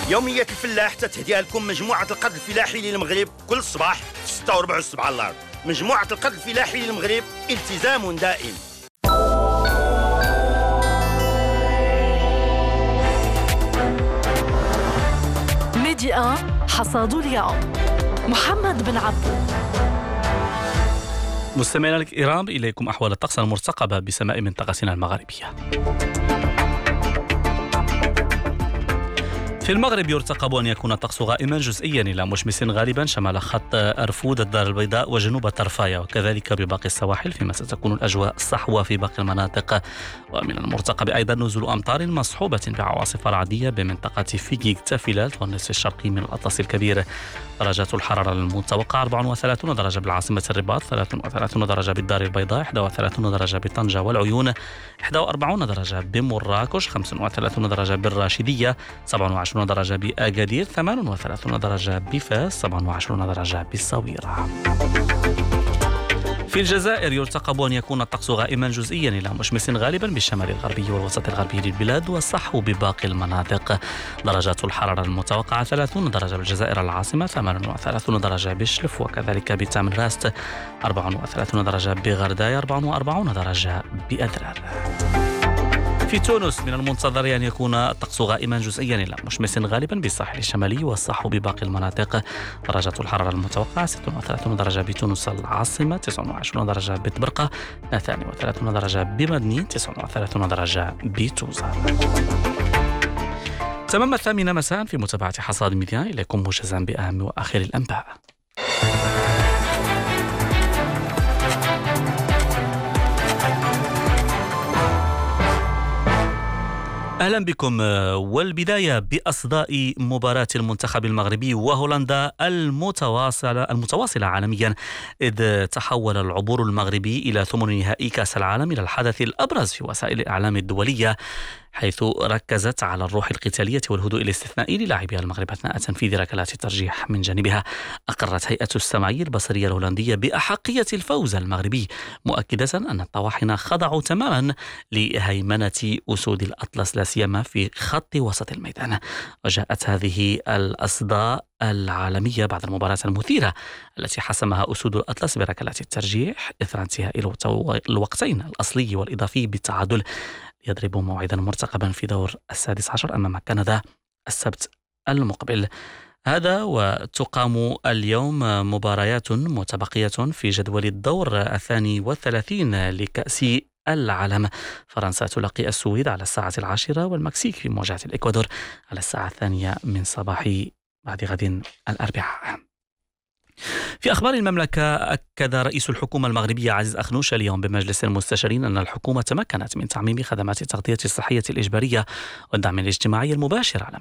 يومية الفلاح تتهديها لكم مجموعة القرض الفلاحي للمغرب كل صباح في 6:15 الصبح على الأرض. مجموعة القرض الفلاحي للمغرب، التزام دائم. ميديا حصاد اليوم، محمد بن عبدو. مستمعينا الكرام، إليكم أحوال الطقس المرتقبة بسماء منطقتنا المغربية. في المغرب يرتقب أن يكون الطقس غائما جزئيا إلى مشمس غالبا شمال خط أرفود الدار البيضاء وجنوب طرفايا، وكذلك بباقي السواحل، فيما ستكون الأجواء صحوة في باقي المناطق. ومن المرتقب أيضا نزول أمطار مصحوبة بعواصف رعدية بمنطقة فيكيك تافيلات والنصف الشرقي من الأطلس الكبير. درجات الحرارة المتوقعة 34 درجة بالعاصمة الرباط، 33 درجة بالدار البيضاء، 31 درجة بطنجة والعيون، 41 درجة بمراكش، 35 درجة بالراشدية، 27 درجة بأكادير، 38 درجة بفاس، 27 درجة بالصويرة. في الجزائر يرتقب أن يكون الطقس غائما جزئيا إلى مشمس غالبا بالشمال الغربي والوسط الغربي للبلاد والصحو بباقي المناطق. درجات الحرارة المتوقعة 30 درجة بالجزائر العاصمة، 38 درجة بشلف وكذلك بتامراست، 34 درجة بغرداية، 44 درجة بأدرار. في تونس من المنتظر أن يكون الطقس غائما جزئيا إلى مشمس غالبا بالساحل الشمالي والصحو بباقي المناطق. درجات الحرارة المتوقعة 36 درجة بتونس العاصمة، 29 درجة بطبرقة، 32 درجة بمدنين، 39 درجة بتوزان. تمام 8 مساء في متابعة حصاد ميديا، إليكم موجزا بأهم وآخر الأنباء. أهلا بكم. والبداية بأصداء مباراة المنتخب المغربي وهولندا المتواصلة عالميا، إذ تحول العبور المغربي إلى ثمن نهائي كأس العالم إلى الحدث الأبرز في وسائل الإعلام الدولية، حيث ركزت على الروح القتالية والهدوء الاستثنائي للاعبي المغرب أثناء تنفيذ ركلات الترجيح. من جانبها أقرت هيئة السمعي البصرية الهولندية بأحقية الفوز المغربي، مؤكدة أن الطواحن خضعوا تماما لهيمنة أسود الأطلس لا سيما في خط وسط الميدان. وجاءت هذه الأصداء العالمية بعد المباراة المثيرة التي حسمها أسود الأطلس بركلات الترجيح إثر انتهاء الوقتين الأصلي والإضافي بالتعادل، يضرب موعدا مرتقبا في دور 16 أمام كندا السبت المقبل. هذا وتقام اليوم مباريات متبقية في جدول الدور 32 لكأس العالم. فرنسا تلاقي السويد على الساعة 10، والمكسيك في مواجهة الإكوادور على الساعة 2 من صباح بعد غد الأربعاء. في أخبار المملكة، أكد رئيس الحكومة المغربية عزيز أخنوش اليوم بمجلس المستشارين أن الحكومة تمكنت من تعميم خدمات التغطية الصحية الإجبارية والدعم الاجتماعي المباشر على